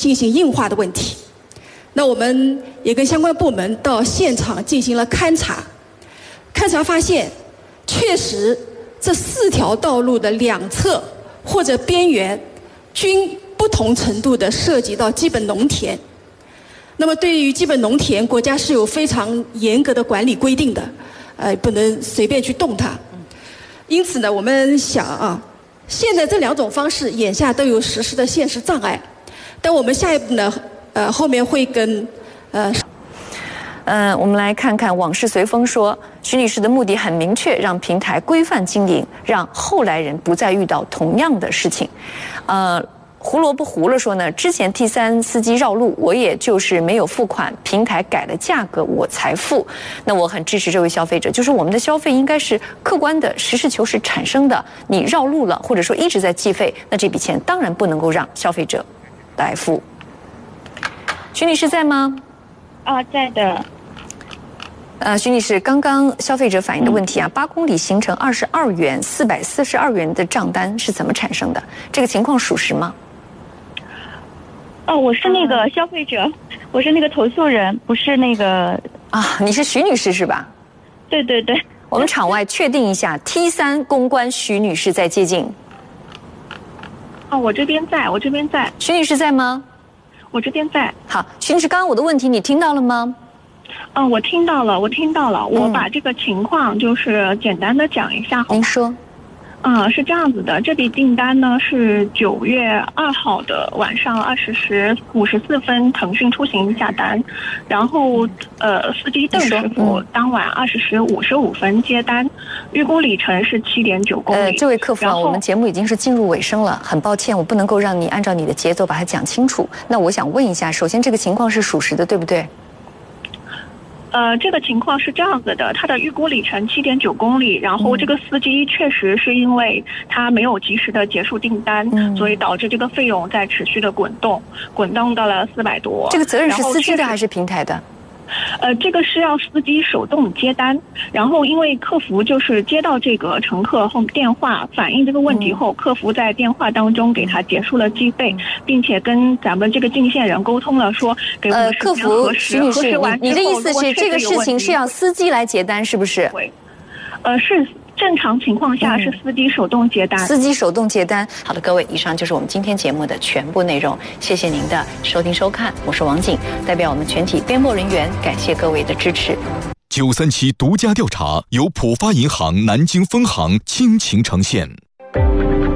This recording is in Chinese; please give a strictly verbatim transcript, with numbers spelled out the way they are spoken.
进行硬化的问题。那我们也跟相关部门到现场进行了勘查，勘查发现，确实这四条道路的两侧或者边缘均不同程度地涉及到基本农田。那么对于基本农田，国家是有非常严格的管理规定的，呃，不能随便去动它。因此呢，我们想啊，现在这两种方式眼下都有实施的现实障碍，但我们下一步呢，呃，后面会跟，呃。 呃，我们来看看往事随风说，徐女士的目的很明确，让平台规范经营，让后来人不再遇到同样的事情。呃。胡萝卜糊了说呢，之前 T 三司机绕路，我也就是没有付款，平台改了价格我才付。那我很支持这位消费者，就是我们的消费应该是客观的、实事求是产生的。你绕路了，或者说一直在计费，那这笔钱当然不能够让消费者来付。徐女士在吗？ 啊，在的。 呃，徐女士，刚刚消费者反映的问题啊，八公里行程二十二元，四百四十二元的账单是怎么产生的？这个情况属实吗？ 哦，我是那个消费者，我是那个投诉人，不是那个啊，你是徐女士是吧？ 对对对。 我们场外确定一下 ，T 三公关徐女士在接近。 哦，我这边在，我这边在。 徐女士在吗？ 我这边在。 好，徐女士，刚刚我的问题你听到了吗？ 嗯，我听到了，我听到了。我把这个情况就是简单的讲一下。 您说。 嗯，是这样子的，这笔订单呢是九月二号的晚上二十时五十四分，腾讯出行下单，然后呃，司机邓师傅当晚二十时五十五分接单，预估里程是七点九公里。 呃，这位客服啊，我们节目已经是进入尾声了，很抱歉，我不能够让你按照你的节奏把它讲清楚。那我想问一下，首先这个情况是属实的，对不对？ 呃，这个情况是这样子的，他的预估里程七点九公里，然后这个司机确实是因为他没有及时的结束订单，嗯、所以导致这个费用在持续的滚动，滚动到了四百多。 这个责任是司机的还是平台的？ 呃，这个是要司机手动接单，然后因为客服就是接到这个乘客后电话反映这个问题后，嗯、客服在电话当中给他结束了计费，嗯、并且跟咱们这个进线人沟通了，说给我们时间核实， 呃、 核实完之后， 你的意思是这个事情是要司机来结单，是不是？ 对，呃是。正常情况下是司机手动接单、嗯， 司机手动接单。好的，各位，以上就是我们今天节目的全部内容，谢谢您的收听收看，我是王景，代表我们全体编播人员，感谢各位的支持。 九三七独家调查由浦发银行南京分行倾情呈现。